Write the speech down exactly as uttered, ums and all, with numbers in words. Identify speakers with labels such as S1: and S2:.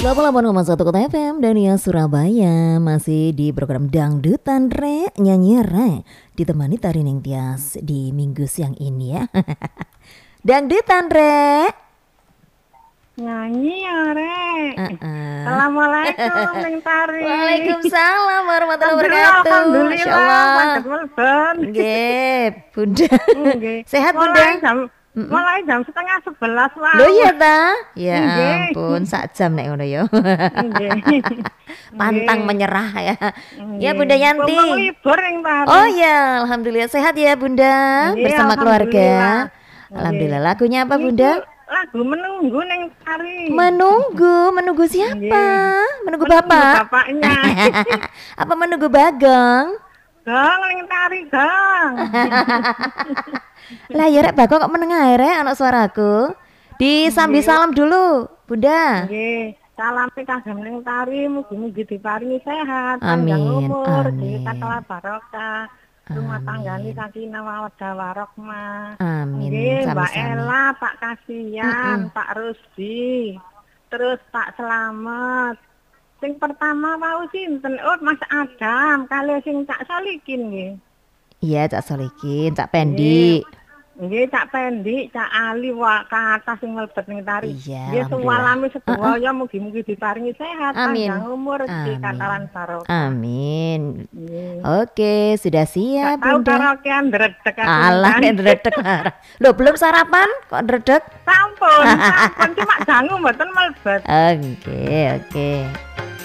S1: delapan puluh delapan koma satu Kota F M Dania Surabaya. Masih di program Dangdutan Re, nyanyi Re, ditemani Tari Ning Tias di minggu siang ini ya. Dangdutan Re,
S2: nyanyi ya Re.
S1: uh-uh.
S2: Assalamualaikum Neng Tari.
S1: Waalaikumsalam warahmatullahi wabarakatuh.
S2: Alhamdulillah.
S1: Nggih, Bunda. Sehat Bunda?
S2: Mulai jam, mm-mm. mulai jam setengah sebelas lah.
S1: Loh iya ta? Ya ampun, sak jam nek ngono ya. Pantang menyerah ya. Ya Bunda Yanti.
S2: Libur Neng Tari.
S1: Oh ya, alhamdulillah sehat ya Bunda. Nggih, bersama keluarga. Alhamdulillah. Lagunya apa Bunda?
S2: Lagu menunggu Neng Tari.
S1: Menunggu, menunggu siapa? Menunggu, menunggu bapak.
S2: Bapaknya.
S1: Apa menunggu Bagong?
S2: Gong Neng Tari gong.
S1: Lah ya rek Bagong kok meneng ae rek anak suaraku. Disambi salam dulu, Bunda.
S2: Nggih. Salam kagem Neng Tari, mugi-mugi diparingi sehat,
S1: amin,
S2: panjang umur,
S1: amin.
S2: dikatalah barokah. Rumah tanggane sakinah mawaddah warahmah.
S1: Amin.
S2: Nggih, Mbak Ella, Pak Kasian, mm-mm. Pak Rusdi, terus Pak Selamat. Sing pertama wau sinten? Oh, Mas Adam, kali sing Cak Solikin nggih.
S1: Iya, Cak Solikin, Cak Pendi.
S2: Nggih, Cak Pendi, Cak Ali wa ka atas sing mlebet ning Tari.
S1: Iya,
S2: nggih suwalami sedaya mugi-mugi diparingi sehat, panjang umur, rezeki katalan barokah.
S1: Amin. Yeah. Oke, sudah siap
S2: Bunda. Tahu karaokean ndredeg.
S1: Alah, ndredeg. Loh, belum sarapan kok ndredeg?
S2: Sampun, sampun cuma dangu mboten mlebet.
S1: Oke, oke.